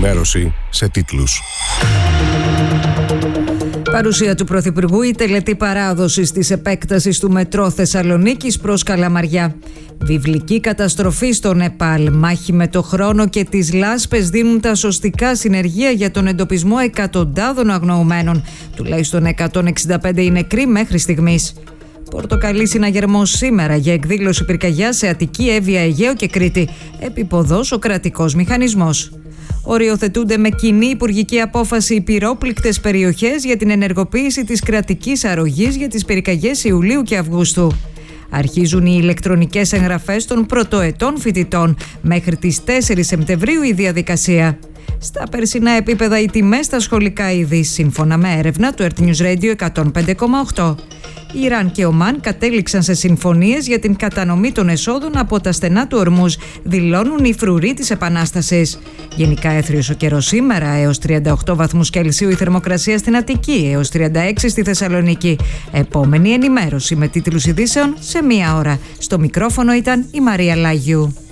ενημέρωση σε τίτλους. Παρουσία του Πρωθυπουργού, η τελετή παράδοσης της επέκτασης του μετρό Θεσσαλονίκης προς Καλαμαριά. Βιβλική καταστροφή στο Νεπάλ. Μάχη με το χρόνο και τις λάσπες δίνουν τα σωστικά συνεργεία για τον εντοπισμό εκατοντάδων αγνοωμένων. Τουλάχιστον 165 είναι νεκροί μέχρι στιγμής. Πορτοκαλί συναγερμός σήμερα για εκδήλωση πυρκαγιάς σε Αττική, Εύβοια, Αιγαίο και Κρήτη. Επιποδός ο κρατικός μηχανισμός. Οριοθετούνται με κοινή υπουργική απόφαση οι πυρόπληκτες περιοχές για την ενεργοποίηση της κρατικής αρρωγής για τις πυρκαγιές Ιουλίου και Αυγούστου. Αρχίζουν οι ηλεκτρονικές εγγραφές των πρωτοετών φοιτητών. Μέχρι τις 4 Σεπτεμβρίου η διαδικασία. Στα περσινά επίπεδα οι τιμές στα σχολικά είδη, σύμφωνα με έρευνα του Earth News Radio 105,8. Ιράν και Ομάν κατέληξαν σε συμφωνίες για την κατανομή των εσόδων από τα στενά του Ορμούζ, δηλώνουν οι φρουροί της Επανάστασης. Γενικά έθριος ο καιρός σήμερα, έως 38 βαθμούς Κελσίου η θερμοκρασία στην Αττική, έως 36 στη Θεσσαλονίκη. Επόμενη ενημέρωση με τίτλους ειδήσεων σε 1 ώρα. Στο μικρόφωνο ήταν η Μαρία Λάγιου.